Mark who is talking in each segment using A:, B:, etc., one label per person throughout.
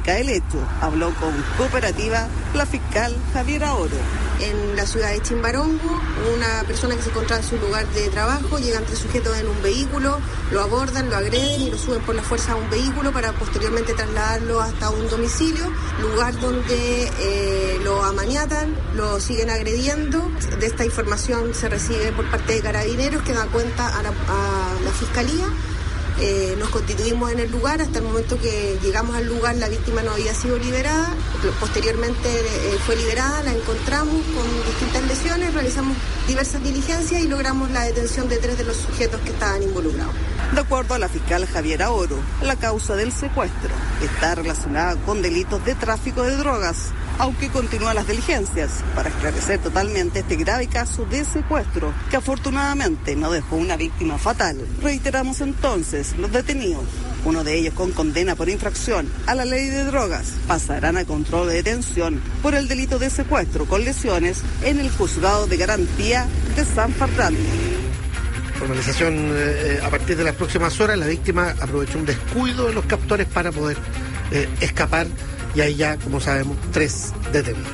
A: dramática del hecho. Habló con Cooperativa la fiscal Javiera Oro.
B: En la ciudad de Chimbarongo, una persona que se encontraba en su lugar de trabajo, llegan 3 sujetos en un vehículo, lo abordan, lo agreden y lo suben por la fuerza a un vehículo para posteriormente trasladarlo hasta un domicilio, lugar donde lo amaniatan, lo siguen agrediendo. De esta información se recibe por parte de Carabineros, que da cuenta a la Fiscalía. Nos constituimos en el lugar. Hasta el momento que llegamos al lugar la víctima no había sido liberada, posteriormente fue liberada, la encontramos con distintas lesiones, realizamos diversas diligencias y logramos la detención de 3 de los sujetos que estaban involucrados.
A: De acuerdo a la fiscal Javiera Oro, la causa del secuestro está relacionada con delitos de tráfico de drogas, aunque continúan las diligencias para esclarecer totalmente este grave caso de secuestro, que afortunadamente no dejó una víctima fatal. Reiteramos entonces, los detenidos, uno de ellos con condena por infracción a la ley de drogas, pasarán a control de detención por el delito de secuestro con lesiones en el Juzgado de Garantía de San Fernando.
C: Formalización a partir de las próximas horas. La víctima aprovechó un descuido de los captores para poder escapar y hay ya, como sabemos, 3 detenidos.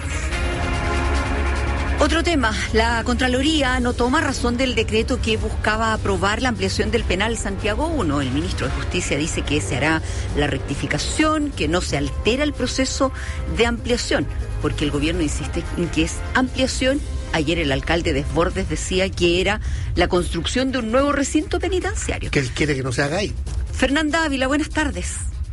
D: Otro tema, la Contraloría no toma razón del decreto que buscaba aprobar la ampliación del penal Santiago 1. El ministro de Justicia dice que se hará la rectificación, que no se altera el proceso de ampliación, porque el gobierno insiste en que es ampliación. Ayer el alcalde Desbordes decía que era la construcción de un nuevo recinto penitenciario.
C: Que él quiere que no se haga ahí.
D: Fernanda Ávila, buenas tardes.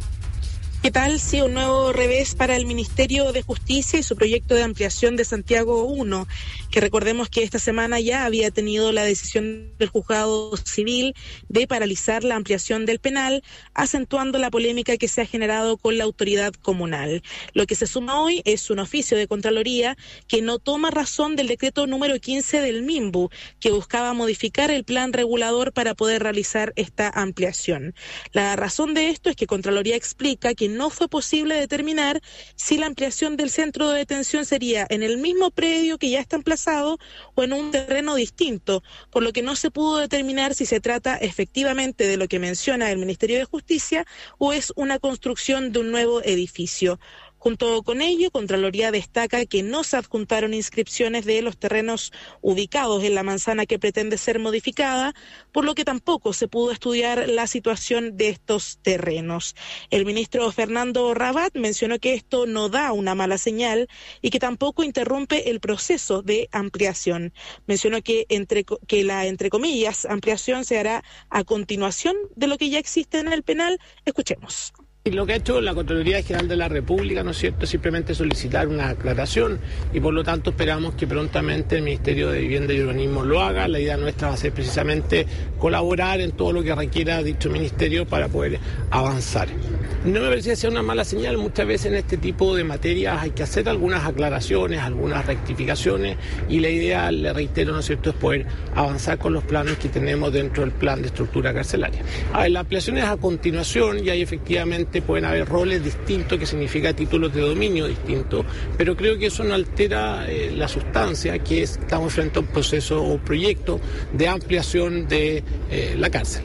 E: ¿Qué tal? Sí, un nuevo revés para el Ministerio de Justicia y su proyecto de ampliación de Santiago 1, que recordemos que esta semana ya había tenido la decisión del juzgado civil de paralizar la ampliación del penal, acentuando la polémica que se ha generado con la autoridad comunal. Lo que se suma hoy es un oficio de Contraloría que no toma razón del decreto número 15 del MIMBU, que buscaba modificar el plan regulador para poder realizar esta ampliación. La razón de esto es que Contraloría explica que no fue posible determinar si la ampliación del centro de detención sería en el mismo predio que ya está emplazado o en un terreno distinto, por lo que no se pudo determinar si se trata efectivamente de lo que menciona el Ministerio de Justicia o es una construcción de un nuevo edificio. Junto con ello, Contraloría destaca que no se adjuntaron inscripciones de los terrenos ubicados en la manzana que pretende ser modificada, por lo que tampoco se pudo estudiar la situación de estos terrenos. El ministro Fernando Rabat mencionó que esto no da una mala señal y que tampoco interrumpe el proceso de ampliación. Mencionó que la, entre comillas, ampliación se hará a continuación de lo que ya existe en el penal. Escuchemos.
F: Lo que ha hecho la Contraloría General de la República, ¿no es cierto?, es simplemente solicitar una aclaración y por lo tanto esperamos que prontamente el Ministerio de Vivienda y Urbanismo lo haga. La idea nuestra va a ser precisamente colaborar en todo lo que requiera dicho ministerio para poder avanzar. No me parece que sea una mala señal. Muchas veces en este tipo de materias hay que hacer algunas aclaraciones, algunas rectificaciones y la idea, le reitero, ¿no es cierto?, es poder avanzar con los planes que tenemos dentro del plan de estructura carcelaria. La ampliación es a continuación y hay efectivamente pueden haber roles distintos, que significa títulos de dominio distintos, pero creo que eso no altera la sustancia, que es, estamos frente a un proceso o proyecto de ampliación de la cárcel.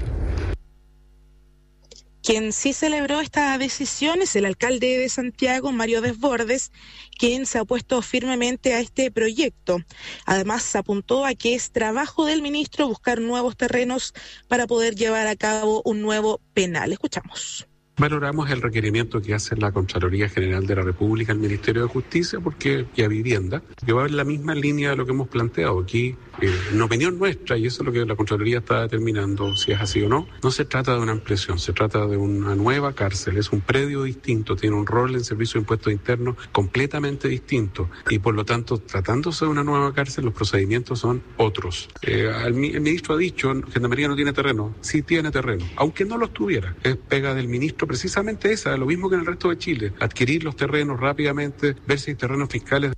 E: Quien sí celebró esta decisión es el alcalde de Santiago, Mario Desbordes, quien se ha opuesto firmemente a este proyecto. Además, apuntó a que es trabajo del ministro buscar nuevos terrenos para poder llevar a cabo un nuevo penal. Escuchamos.
G: Valoramos el requerimiento que hace la Contraloría General de la República al Ministerio de Justicia y a Vivienda, que va en la misma línea de lo que hemos planteado aquí. En opinión nuestra, y eso es lo que la Contraloría está determinando, si es así o no, no se trata de una ampliación, se trata de una nueva cárcel, es un predio distinto, tiene un rol en servicio de impuestos internos completamente distinto y por lo tanto, tratándose de una nueva cárcel, los procedimientos son otros. El ministro ha dicho, Gendarmería no tiene terreno, sí tiene terreno, aunque no los tuviera, es pega del ministro precisamente esa, lo mismo que en el resto de Chile, adquirir los terrenos rápidamente, ver si hay terrenos fiscales.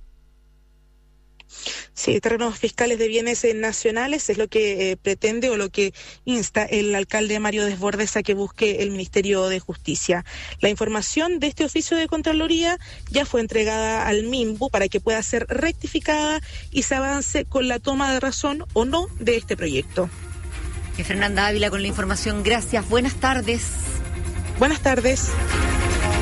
E: Sí, terrenos fiscales de bienes nacionales es lo que pretende o lo que insta el alcalde Mario Desbordes a que busque el Ministerio de Justicia. La información de este oficio de Contraloría ya fue entregada al MIMBU para que pueda ser rectificada y se avance con la toma de razón o no de este proyecto.
D: Fernanda Ávila con la información, gracias, buenas tardes.
E: Buenas tardes.